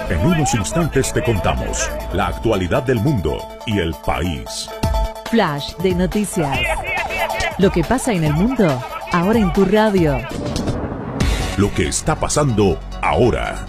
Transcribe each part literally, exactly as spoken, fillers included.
En unos instantes te contamos la actualidad del mundo y el país. Flash de noticias. Lo que pasa en el mundo, ahora en tu radio. Lo que está pasando ahora.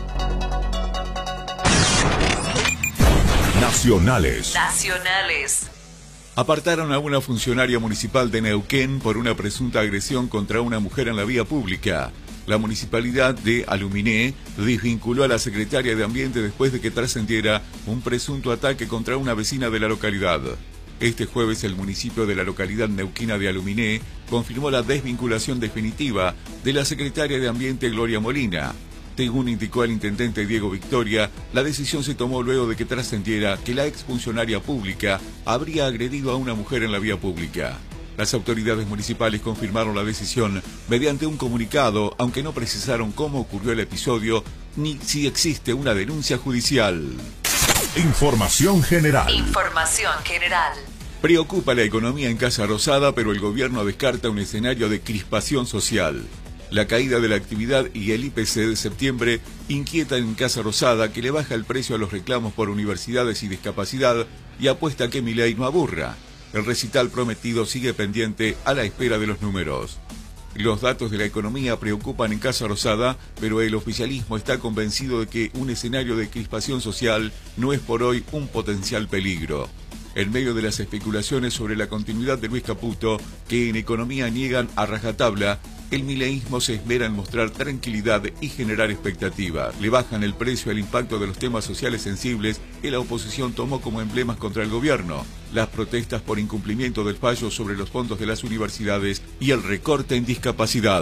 Nacionales. Nacionales. Apartaron a una funcionaria municipal de Neuquén por una presunta agresión contra una mujer en la vía pública. La municipalidad de Aluminé desvinculó a la secretaria de Ambiente después de que trascendiera un presunto ataque contra una vecina de la localidad. Este jueves el municipio de la localidad neuquina de Aluminé confirmó la desvinculación definitiva de la secretaria de Ambiente Gloria Molina. Según indicó el intendente Diego Victoria, la decisión se tomó luego de que trascendiera que la exfuncionaria pública habría agredido a una mujer en la vía pública. Las autoridades municipales confirmaron la decisión mediante un comunicado, aunque no precisaron cómo ocurrió el episodio ni si existe una denuncia judicial. Información general. Información general. Preocupa la economía en Casa Rosada, pero el gobierno descarta un escenario de crispación social. La caída de la actividad y el I P C de septiembre inquietan en Casa Rosada, que le baja el precio a los reclamos por universidades y discapacidad y apuesta a que Milei no aburra. El recital prometido sigue pendiente a la espera de los números. Los datos de la economía preocupan en Casa Rosada, pero el oficialismo está convencido de que un escenario de crispación social no es por hoy un potencial peligro. En medio de las especulaciones sobre la continuidad de Luis Caputo, que en economía niegan a rajatabla, el mileísmo se esmera en mostrar tranquilidad y generar expectativa. Le bajan el precio al impacto de los temas sociales sensibles que la oposición tomó como emblemas contra el gobierno, las protestas por incumplimiento del fallo sobre los fondos de las universidades y el recorte en discapacidad.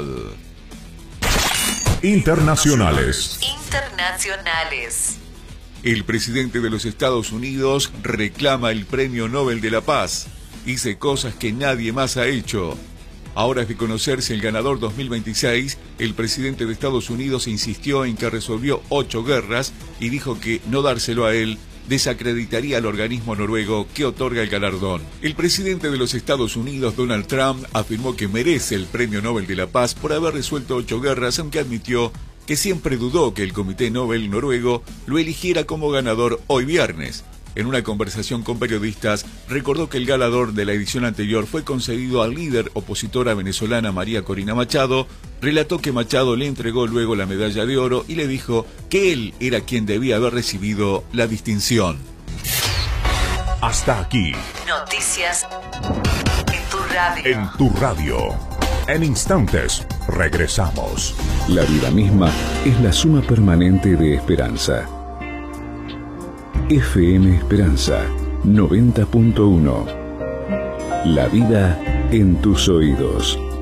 Internacionales. Internacionales. El presidente de los Estados Unidos reclama el Premio Nobel de la Paz. Hice cosas que nadie más ha hecho. Ahora es de conocerse el ganador dos mil veintiséis, el presidente de Estados Unidos insistió en que resolvió ocho guerras y dijo que no dárselo a él desacreditaría al organismo noruego que otorga el galardón. El presidente de los Estados Unidos, Donald Trump, afirmó que merece el Premio Nobel de la Paz por haber resuelto ocho guerras, aunque admitió que siempre dudó que el Comité Nobel noruego lo eligiera como ganador hoy viernes. En una conversación con periodistas, recordó que el galardón de la edición anterior fue concedido al líder opositora venezolana María Corina Machado, relató que Machado le entregó luego la medalla de oro y le dijo que él era quien debía haber recibido la distinción. Hasta aquí. Noticias en tu radio. En tu radio. En instantes, regresamos. La vida misma es la suma permanente de esperanza. F M Esperanza noventa punto uno. La vida en tus oídos.